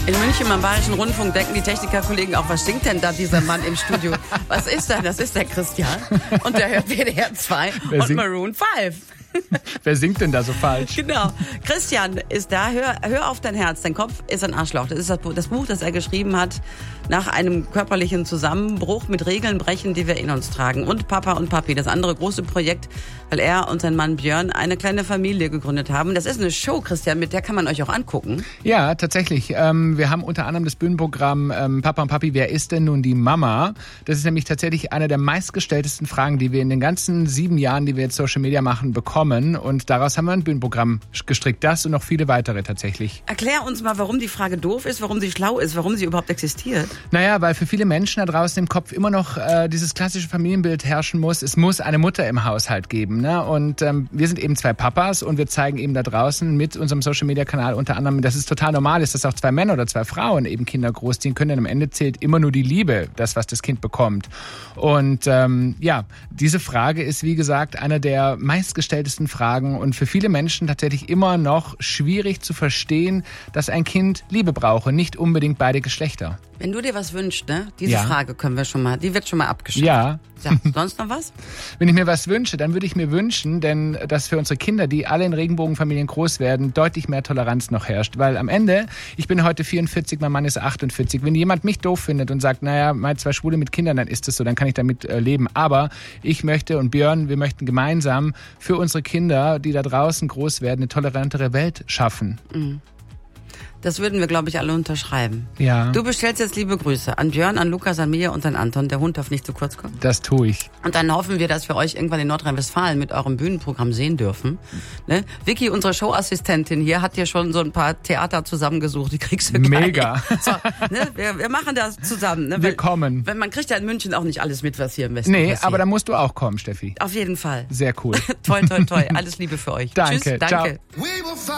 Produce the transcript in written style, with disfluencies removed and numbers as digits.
In München am Bayerischen Rundfunk denken die Technikerkollegen auch, was singt denn da dieser Mann im Studio? Was ist da? Das ist der Christian. Und der hört WDR 2 und Maroon 5. Wer singt denn da so falsch? Genau. Christian ist da. Hör auf dein Herz. Dein Kopf ist ein Arschloch. Das ist das Buch, das er geschrieben hat nach einem körperlichen Zusammenbruch mit Regeln brechen, die wir in uns tragen. Und Papa und Papi, das andere große Projekt, weil er und sein Mann Björn eine kleine Familie gegründet haben. Das ist eine Show, Christian, mit der kann man euch auch angucken. Ja, tatsächlich. Wir haben unter anderem das Bühnenprogramm Papa und Papi, wer ist denn nun die Mama? Das ist nämlich tatsächlich eine der meistgestelltesten Fragen, die wir in den ganzen 7 Jahren, die wir jetzt Social Media machen, bekommen. Und daraus haben wir ein Bühnenprogramm gestrickt. Das und noch viele weitere tatsächlich. Erklär uns mal, warum die Frage doof ist, warum sie schlau ist, warum sie überhaupt existiert. Naja, weil für viele Menschen da draußen im Kopf immer noch dieses klassische Familienbild herrschen muss. Es muss eine Mutter im Haushalt geben. Ne? Und wir sind eben 2 Papas und wir zeigen eben da draußen mit unserem Social-Media-Kanal unter anderem, dass es total normal ist, dass auch 2 Männer oder 2 Frauen eben Kinder großziehen können. Denn am Ende zählt immer nur die Liebe, das, was das Kind bekommt. Und diese Frage ist, wie gesagt, eine der meistgestelltesten Fragen und für viele Menschen tatsächlich immer noch schwierig zu verstehen, dass ein Kind Liebe brauche, nicht unbedingt beide Geschlechter. Wenn du dir was wünschst, ne? Diese Frage können wir die wird schon mal abgeschafft. Ja. Sonst noch was? Wenn ich mir was wünsche, dann würde ich mir wünschen, denn dass für unsere Kinder, die alle in Regenbogenfamilien groß werden, deutlich mehr Toleranz noch herrscht. Weil am Ende, ich bin heute 44, mein Mann ist 48. Wenn jemand mich doof findet und sagt, naja, mal 2 Schwule mit Kindern, dann ist es so, dann kann ich damit leben. Aber ich möchte und Björn, wir möchten gemeinsam für unsere Kinder, die da draußen groß werden, eine tolerantere Welt schaffen. Mhm. Das würden wir, glaube ich, alle unterschreiben. Ja. Du bestellst jetzt liebe Grüße an Björn, an Lukas, an Mia und an Anton. Der Hund darf nicht zu kurz kommen. Das tue ich. Und dann hoffen wir, dass wir euch irgendwann in Nordrhein-Westfalen mit eurem Bühnenprogramm sehen dürfen. Ne? Vicky, unsere Showassistentin hier, hat dir schon so ein paar Theater zusammengesucht. Die kriegst du gleich. Mega. So, ne? wir machen das zusammen. Ne? Wir kommen. Man kriegt ja in München auch nicht alles mit, was hier im Westen passiert. Aber da musst du auch kommen, Steffi. Auf jeden Fall. Sehr cool. Toi, toi, toi. Alles Liebe für euch. Danke. Tschüss. Danke. Ciao.